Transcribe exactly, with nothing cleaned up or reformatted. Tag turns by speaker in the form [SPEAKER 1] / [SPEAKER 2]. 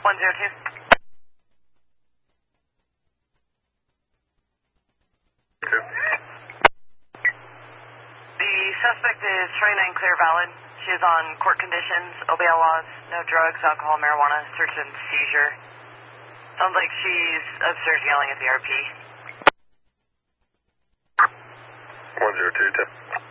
[SPEAKER 1] one zero two.
[SPEAKER 2] Two.
[SPEAKER 1] The suspect is twenty-nine Clear Valid. She is on court conditions, O B L laws, no drugs, alcohol, marijuana, search and seizure. Sounds like she's upstairs yelling at the R P.
[SPEAKER 2] one zero two, ten.